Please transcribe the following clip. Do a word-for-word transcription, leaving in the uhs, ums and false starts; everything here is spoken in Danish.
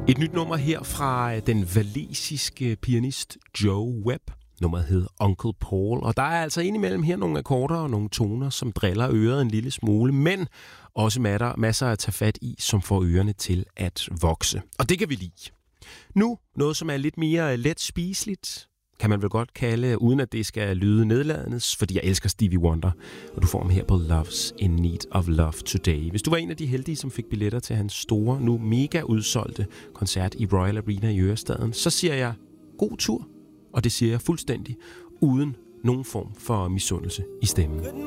Et nyt nummer her fra den walisiske pianist Joe Webb. Nummeret hed Uncle Paul, og der er altså indimellem her nogle akkorder og nogle toner, som driller øret en lille smule, men også matter, masser at tage fat i, som får ørerne til at vokse. Og det kan vi lide. Nu noget, som er lidt mere let spiseligt, kan man vel godt kalde, uden at det skal lyde nedladende, fordi jeg elsker Stevie Wonder, og du får ham her på Love's in Need of Love Today. Hvis du var en af de heldige, som fik billetter til hans store, nu mega udsolgte koncert i Royal Arena i Ørestaden, så siger jeg god tur, og det siger jeg fuldstændig uden nogen form for misundelse i stemmen.